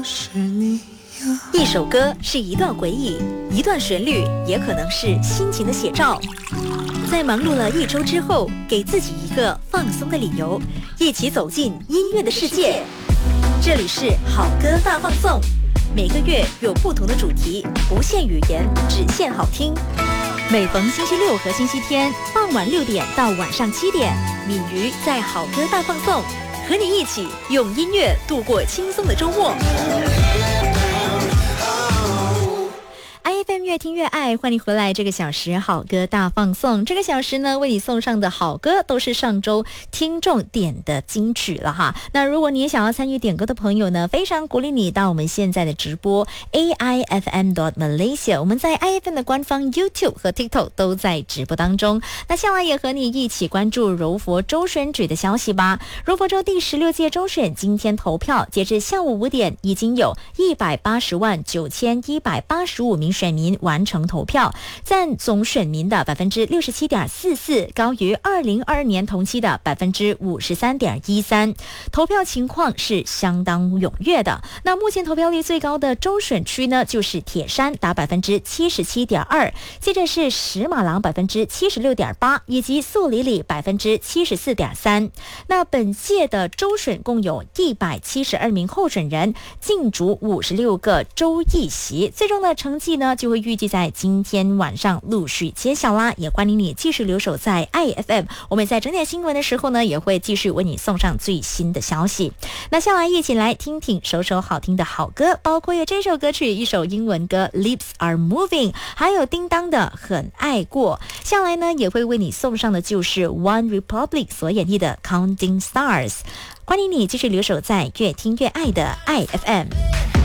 一首歌是一段回忆，一段旋律也可能是心情的写照。在忙碌了一周之后，给自己一个放松的理由，一起走进音乐的世界。这里是好歌大放送，每个月有不同的主题，不限语言，只限好听。每逢星期六和星期天傍晚6点到晚上7点，敏瑜在好歌大放送，和你一起用音乐度过轻松的周末。IFM 越听越爱，欢迎回来。这个小时好歌大放送，这个小时呢，为你送上的好歌都是上周听众点的金曲了哈。那如果你也想要参与点歌的朋友呢，非常鼓励你到我们现在的直播 AIFM.Malaysia， 我们在 IFM 的官方 YouTube 和 TikTok 都在直播当中。那下来也和你一起关注柔佛州选举的消息吧。柔佛州第16届州选今天投票，截至下午5点，已经有1809185名选民完成投票，占总选民的 67.44%， 高于2022年同期的 53.13%。 投票情况是相当踊跃的。那目前投票率最高的州选区呢，就是铁山达 77.2%， 接着是石马郎 76.8%， 以及素里里 74.3%。 那本届的州选共有172名候选人，竞逐56个州议席，最终的成绩呢就会预计在今天晚上陆续揭晓啦。也欢迎你继续留守在 IFM， 我们在整点新闻的时候呢，也会继续为你送上最新的消息。那下来一起来听听首首好听的好歌，包括有这首歌曲，一首英文歌 Lips Are Moving， 还有叮当的很爱过。下来呢也会为你送上的就是 One Republic 所演绎的 Counting Stars。欢迎你继续留守在越听越爱的 IFM。